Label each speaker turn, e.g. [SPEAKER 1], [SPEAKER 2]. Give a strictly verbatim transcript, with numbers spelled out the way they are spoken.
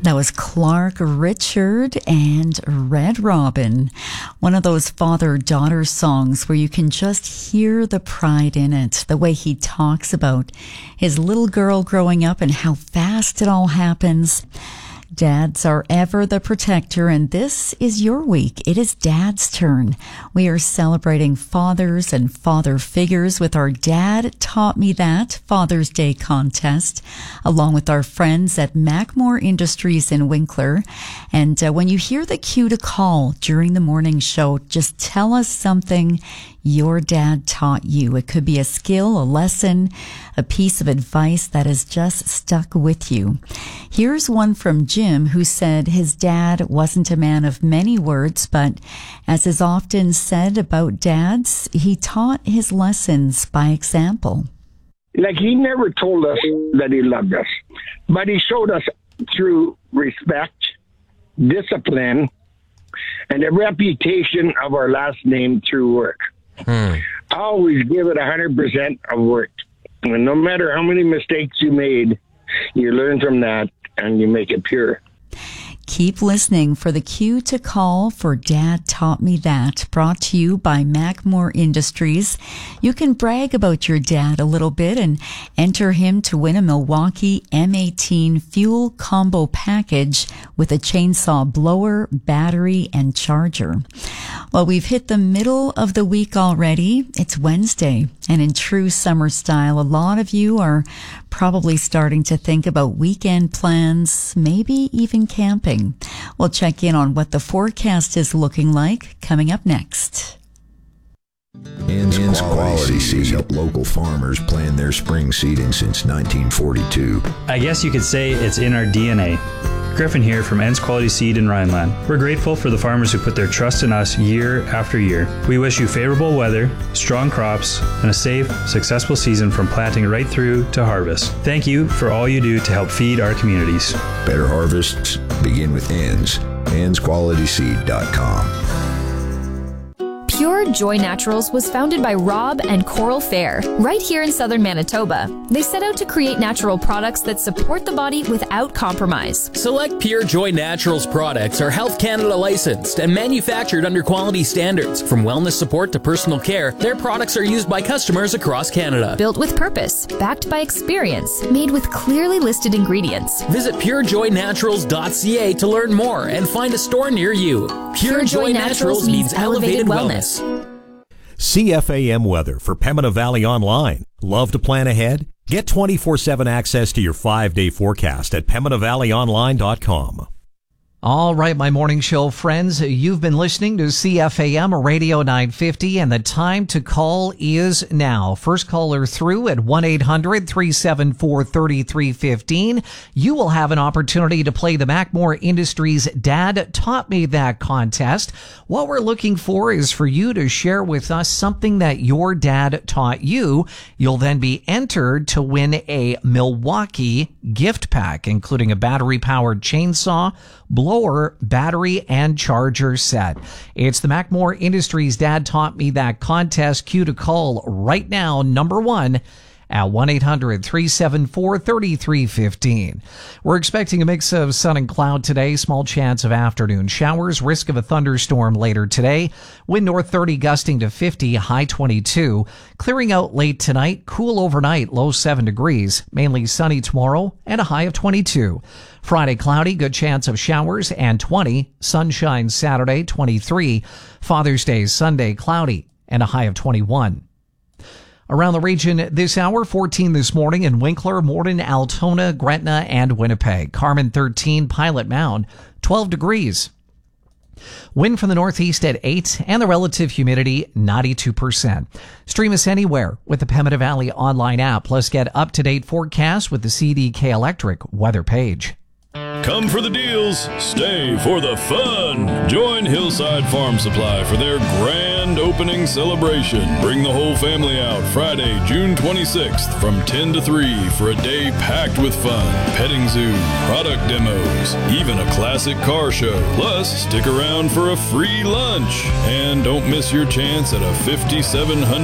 [SPEAKER 1] That was Clark Richard and Red Robin. One of those father-daughter songs where you can just hear the pride in it, the way he talks about his little girl growing up and how fast it all happens. Dads are ever the protector, and this is your week. It is Dad's turn. We are celebrating fathers and father figures with our Dad Taught Me That Father's Day contest, along with our friends at Macmore Industries in Winkler. And uh, when you hear the cue to call during the morning show, just tell us something your dad taught you. It could be a skill, a lesson, a piece of advice that has just stuck with you. Here's one from Jim, who said his dad wasn't a man of many words, but as is often said about dads, he taught his lessons by example.
[SPEAKER 2] Like, he never told us that he loved us, but he showed us through respect, discipline, and the reputation of our last name through work. Hmm. Always give it one hundred percent of work. And no matter how many mistakes you made, you learn from that and you make it pure.
[SPEAKER 1] Keep listening for the cue to call for Dad Taught Me That, brought to you by Macmore Industries. You can brag about your dad a little bit and enter him to win a Milwaukee M eighteen fuel combo package with a chainsaw blower, battery, and charger. Well, we've hit the middle of the week already. It's Wednesday, and in true summer style, a lot of you are probably starting to think about weekend plans, maybe even camping. We'll check in on what the forecast is looking like coming up next.
[SPEAKER 3] Ann's Quality Seed help local farmers plan their spring seeding since nineteen forty-two.
[SPEAKER 4] I guess you could say it's in our D N A. Griffin here from Ann's Quality Seed in Rhineland. We're grateful for the farmers who put their trust in us year after year. We wish you favorable weather, strong crops, and a safe, successful season from planting right through to harvest. Thank you for all you do to help feed our communities.
[SPEAKER 3] Better harvests begin with Ann's. Anns Quality Seed dot com.
[SPEAKER 5] Pure Joy Naturals was founded by Rob and Coral Fair, right here in southern Manitoba. They set out to create natural products that support the body without compromise.
[SPEAKER 6] Select Pure Joy Naturals products are Health Canada licensed and manufactured under quality standards. From wellness support to personal care, their products are used by customers across Canada.
[SPEAKER 5] Built with purpose, backed by experience, made with clearly listed ingredients.
[SPEAKER 6] Visit pure joy naturals dot c a to learn more and find a store near you. Pure, Pure Joy, Joy Naturals, Naturals means elevated wellness.
[SPEAKER 7] C F A M weather for Pembina Valley Online. Love to plan ahead? Get twenty-four seven access to your five-day forecast at pembina valley online dot com.
[SPEAKER 8] All right, my morning show friends, you've been listening to C F A M Radio nine fifty, and the time to call is now. First caller through at one eight hundred three seven four three three one five. You will have an opportunity to play the Macmore Industries Dad Taught Me That contest. What we're looking for is for you to share with us something that your dad taught you. You'll then be entered to win a Milwaukee gift pack, including a battery-powered chainsaw, blower, battery, and charger set. It's the Macmore Industries Dad Taught Me That contest. Cue to call right now, number one, at one eight hundred three seven four three three one five. We're expecting a mix of sun and cloud today. Small chance of afternoon showers. Risk of a thunderstorm later today. Wind north thirty gusting to fifty, high twenty-two. Clearing out late tonight. Cool overnight, low seven degrees. Mainly sunny tomorrow and a high of twenty-two. Friday cloudy, good chance of showers and twenty. Sunshine Saturday, twenty-three. Father's Day Sunday, cloudy and a high of twenty-one. Around the region this hour, fourteen this morning in Winkler, Morden, Altona, Gretna, and Winnipeg. Carmen, thirteen, Pilot Mound, twelve degrees. Wind from the northeast at eight, and the relative humidity, ninety-two percent. Stream us anywhere with the Pembina Valley online app. Plus get up-to-date forecasts with the C D K Electric weather page.
[SPEAKER 9] Come for the deals, stay for the fun. Join Hillside Farm Supply for their grand opening celebration. Bring the whole family out Friday, June twenty-sixth from ten to three for a day packed with fun. Petting zoo, product demos, even a classic car show. Plus, stick around for a free lunch. And don't miss your chance at a fifty-seven hundred